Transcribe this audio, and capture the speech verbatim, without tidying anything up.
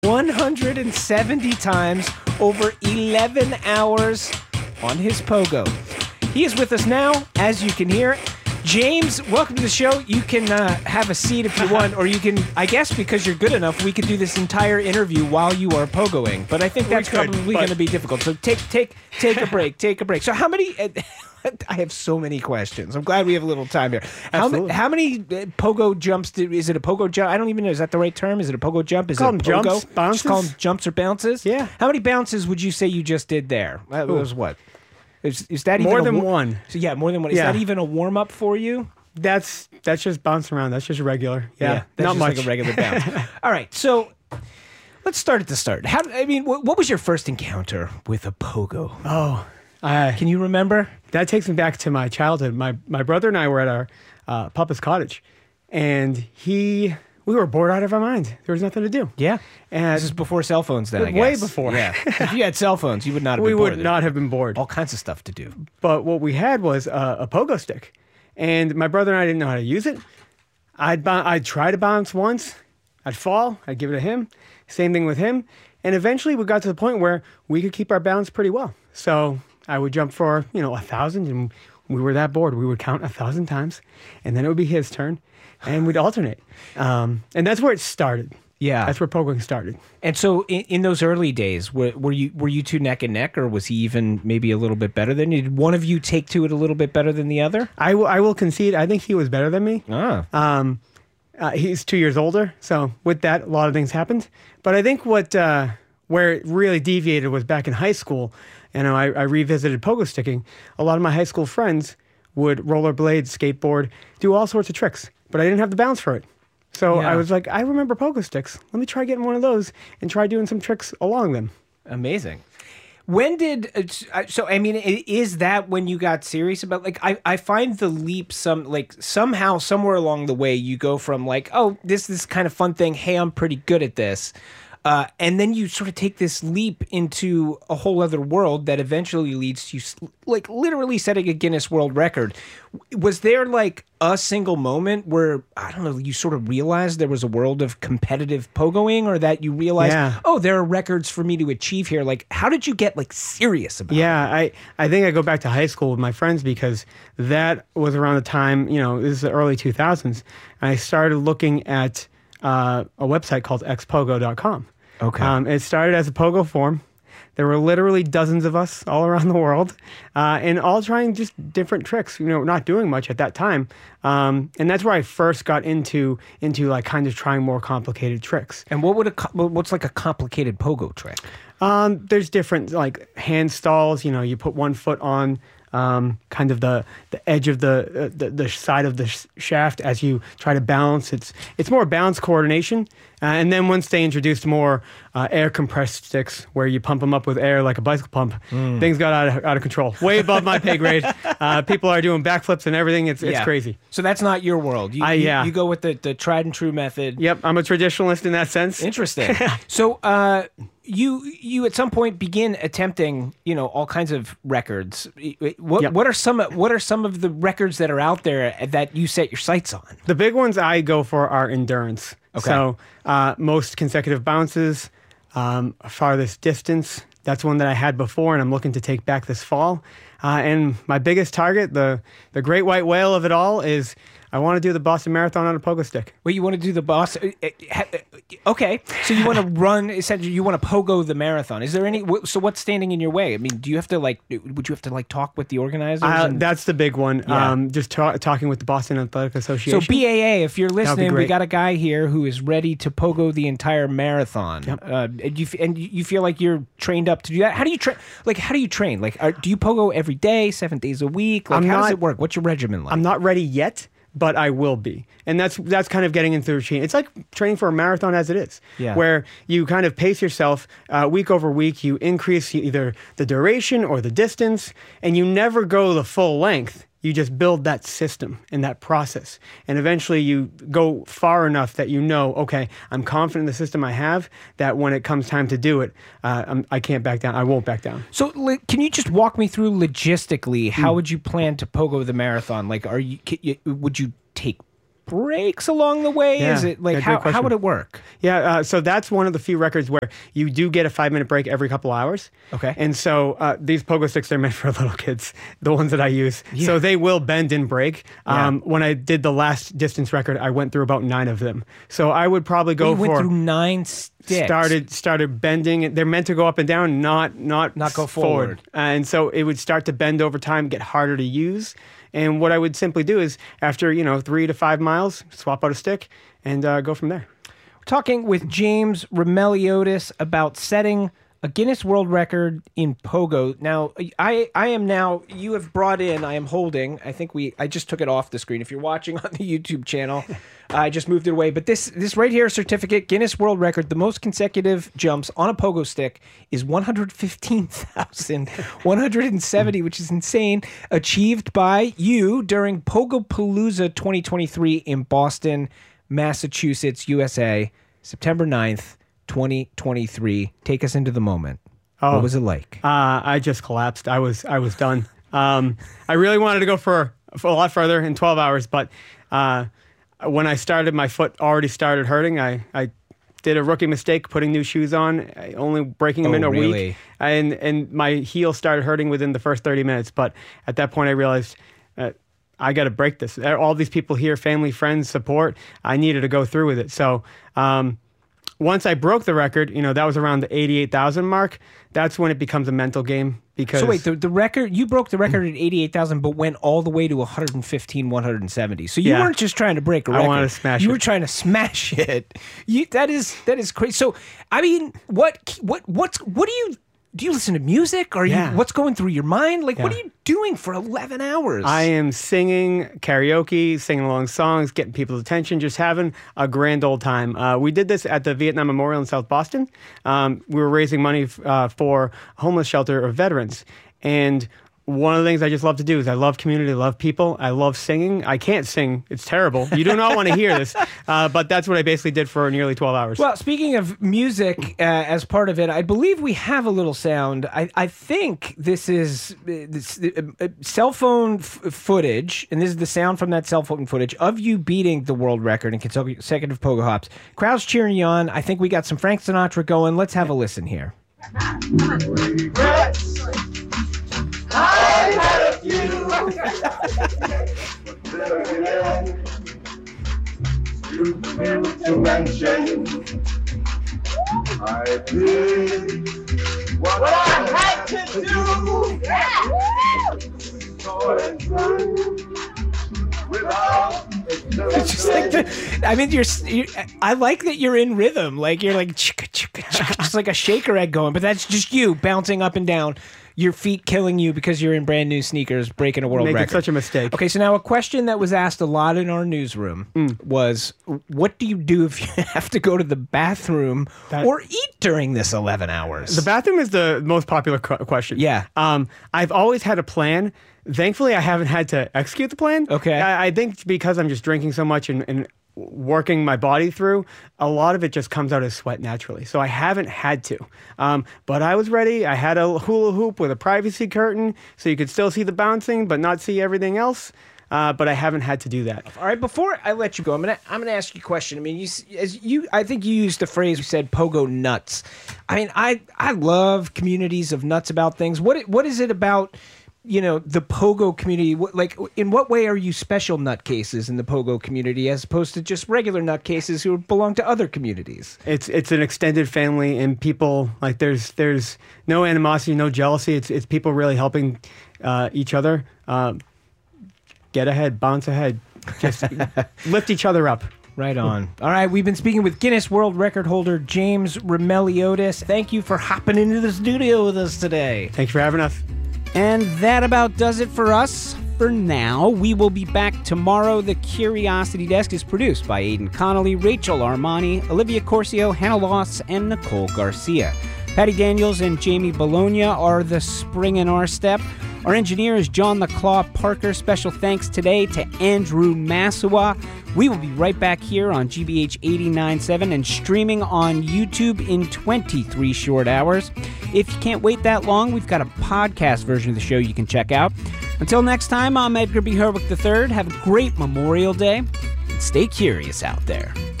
one hundred seventy times over eleven hours on his pogo. He is with us now, as you can hear. James, welcome to the show. You can uh, have a seat if you want, or you can, I guess because you're good enough, we could do this entire interview while you are pogoing. But I think that's could, probably going to be difficult. So take take take a break, take a break. So how many... Uh, I have so many questions. I'm glad we have a little time here. How, ma- how many uh, pogo jumps? Do, is it a pogo jump? I don't even know. Is that the right term? Is it a pogo jump? Is call it a them pogo? Jumps, bounces? Just call them jumps or bounces? Yeah. How many bounces would you say you just did there? That Ooh. was what? Is, is that even more a than war- one? So yeah, more than one. Is Yeah. that even a warm up for you? That's that's just bouncing around. That's just regular. Yeah, that's not just much. like a regular bounce. All right, so let's start at the start. How? I mean, what, what was your first encounter with a pogo? Oh, I, Can you remember? that takes me back to my childhood. My my brother and I were at our uh, papa's cottage, and he we were bored out of our mind. There was nothing to do. Yeah. And This is before cell phones, then, I Way guess. before. Yeah. If you had cell phones, you would not have we been bored. would not have been bored. All kinds of stuff to do. But what we had was uh, a pogo stick, and my brother and I didn't know how to use it. I'd bou- I'd try to bounce once, I'd fall, I'd give it to him. Same thing with him, and eventually we got to the point where we could keep our balance pretty well. So I would jump for you know a thousand, and we were that bored. We would count a thousand times, and then it would be his turn, and we'd alternate. Um, and that's where it started. Yeah. That's where pogoing started. And so in, in those early days, were, were you were you two neck and neck, or was he even maybe a little bit better than you? Did one of you take to it a little bit better than the other? I will I will concede. I think he was better than me. Ah. Um, uh, he's two years older, so with that, a lot of things happened. But I think what uh, where it really deviated was back in high school. You know, I, I revisited pogo sticking. A lot of my high school friends would rollerblade, skateboard, do all sorts of tricks, but I didn't have the balance for it. So Yeah. I was like, I remember pogo sticks. Let me try getting one of those and try doing some tricks along them. Amazing. When did uh, so? I mean, i- is that when you got serious about like? I, I find the leap some like somehow somewhere along the way you go from like, oh, this this kind of fun thing. Hey, I'm pretty good at this. Uh, and then you sort of take this leap into a whole other world that eventually leads to you, s- like, literally setting a Guinness World Record. Was there, like, a single moment where, I don't know, you sort of realized there was a world of competitive pogoing, or that you realized, Yeah. oh, there are records for me to achieve here? Like, how did you get, like, serious about it? Yeah, I, I think I go back to high school with my friends because that was around the time, you know, this is the early two thousands. I started looking at uh, a website called x pogo dot com. Okay. Um, it started as a pogo forum. There were literally dozens of us all around the world, uh, and all trying just different tricks. You know, not doing much at that time, um, and that's where I first got into into like kind of trying more complicated tricks. And what would a co- what's like a complicated pogo trick? Um, there's different like hand stalls. You know, you put one foot on um, kind of the, the edge of the, uh, the the side of the sh- shaft as you try to balance. It's it's more balance coordination. Uh, and then once they introduced more uh, air compressed sticks, where you pump them up with air like a bicycle pump, things got out of, out of control. Way above my pay grade. Uh, people are doing backflips and everything. It's it's Yeah. crazy. So that's not your world. You, I- you- yeah. you go with the, the tried and true method. Yep, I'm a traditionalist in that sense. Interesting. So, uh, you you at some point begin attempting, you know, all kinds of records. What Yep. what are some what are some of the records that are out there that you set your sights on? The big ones I go for are endurance. Okay. So uh, most consecutive bounces, um, farthest distance. That's one that I had before, and I'm looking to take back this fall. Uh, and my biggest target, the the great white whale of it all, is I want to do the Boston Marathon on a pogo stick. Well, you want to do the boss? uh, uh, ha- uh, Okay, so you want to run? Essentially, you want to pogo the marathon. Is there any? wh- So what's standing in your way? I mean, do you have to like? Would you have to like talk with the organizers? Uh, and- that's the big one. Yeah. Um, just ta- talking with the Boston Athletic So Association. B A A, if you're listening, we great. got a guy here who is ready to pogo the entire marathon. Uh, and you f- and you feel like you're trained up to do that. How do you train? Like, how do you train? Like, are, do you pogo every day, seven days a week? Like, I'm how does not- it work? What's your regimen like? I'm not ready yet, but I will be. And that's that's kind of getting into the routine. It's like training for a marathon as it is, Yeah. where you kind of pace yourself uh, week over week. You increase either the duration or the distance, and you never go the full length. You just build that system and that process. And eventually you go far enough that you know, okay, I'm confident in the system I have, that when it comes time to do it, uh, I'm, I can't back down. I won't back down. So, li- can you just walk me through logistically? Hmm. How would you plan to pogo the marathon? Like, are you, ca- you would you take breaks along the way? Yeah, Is it like yeah, how, great how would question. it work? Yeah, uh, so that's one of the few records where you do get a five-minute break every couple hours. Okay. And so uh, these pogo sticks, they're meant for little kids, the ones that I use. Yeah. So they will bend and break. Yeah. Um, when I did the last distance record, I went through about nine of them. So I would probably go You went for... through nine sticks. Started started bending. They're meant to go up and down, not not Not go forward. And so it would start to bend over time, get harder to use. And what I would simply do is, after you know three to five miles, swap out a stick and uh, go from there. Talking with James Remeliotis about setting a Guinness World Record in pogo. Now, I I am now, you have brought in, I am holding, I think we, I just took it off the screen. If you're watching on the YouTube channel, I just moved it away. But this this right here, certificate, Guinness World Record, the most consecutive jumps on a pogo stick is one hundred fifteen thousand one hundred seventy, which is insane, achieved by you during Pogopalooza twenty twenty-three in Boston, Massachusetts, U S A, September ninth, twenty twenty-three. Take us into the moment. Oh. What was it like? Uh, I just collapsed. I was I was done. Um, I really wanted to go for, for a lot further in twelve hours, but uh, when I started, my foot already started hurting. I, I did a rookie mistake putting new shoes on, only breaking them Oh, in a really? week, and and my heel started hurting within the first thirty minutes. But at that point, I realized. Uh, I got to break this. All these people here, family, friends, support. I needed to go through with it. So um, once I broke the record, you know, that was around the eighty-eight thousand mark. That's when it becomes a mental game. Because So wait, the, the record, you broke the record at eighty-eight thousand, but went all the way to one hundred fifteen, one hundred seventy. So you Yeah. weren't just trying to break a I record. wanted to smash You it. were trying to smash it. You, that is that is crazy. So I mean, what what what's what do you do? You listen to music? Are Yeah. you what's going through your mind? Like, what are Yeah. you doing for eleven hours? I am singing karaoke, singing along songs, getting people's attention, just having a grand old time. Uh, we did this at the Vietnam Memorial in South Boston. Um, we were raising money uh, for a homeless shelter of veterans. And one of the things I just love to do is I love community, I love people, I love singing. I can't sing. It's terrible. You do not want to hear this. Uh, but that's what I basically did for nearly twelve hours. Well, speaking of music uh, as part of it, I believe we have a little sound. I, I think this is uh, this, uh, uh, cell phone f- footage, and this is the sound from that cell phone footage of you beating the world record in consecutive pogo hops. Crowd's cheering you on. I think we got some Frank Sinatra going. Let's have a listen here. Regrets. I had a few. You failed to mention I did what, what I had to do. So and true. Without It's just like the, I mean, you're, you I like that you're in rhythm. Like you're like, chicka, chicka, chicka, just like a shaker egg going, but that's just you bouncing up and down, your feet killing you because you're in brand new sneakers, breaking a world Making record. such a mistake. Okay, so now a question that was asked a lot in our newsroom Mm. was, what do you do if you have to go to the bathroom That- or eat during this eleven hours? The bathroom is the most popular qu- question. Yeah. Um, I've always had a plan. Thankfully, I haven't had to execute the plan. Okay. I, I think because I'm just drinking so much and, and working my body through, a lot of it just comes out as sweat naturally. So I haven't had to. Um, but I was ready. I had a hula hoop with a privacy curtain so you could still see the bouncing but not see everything else. Uh, but I haven't had to do that. All right, before I let you go, I'm gonna I'm gonna ask you a question. I mean, you s- as you I think you used the phrase, you said pogo nuts. I mean, I I love communities of nuts about things. What it- what is it about, you know, the pogo community? What, like, in what way are you special nutcases in the pogo community as opposed to just regular nutcases who belong to other communities? It's it's an extended family, and people like there's there's no animosity, no jealousy. It's it's people really helping uh, each other. Um, get ahead, bounce ahead, just lift each other up. Right on. All right, we've been speaking with Guinness World Record holder James Remeliotis. Thank you for hopping into the studio with us today. Thank you for having us. And that about does it for us for now. We will be back tomorrow. The Curiosity Desk is produced by Aidan Connolly, Rachel Armani, Olivia Corcio, Hannah Loss, and Nicole Garcia. Patty Daniels and Jamie Bologna are the spring in our step. Our engineer is John the Claw Parker. Special thanks today to Andrew Massawa. We will be right back here on G B H eighty-nine point seven and streaming on YouTube in twenty-three short hours. If you can't wait that long, we've got a podcast version of the show you can check out. Until next time, I'm Edgar B. Herwick the third. Have a great Memorial Day. stay curious out there.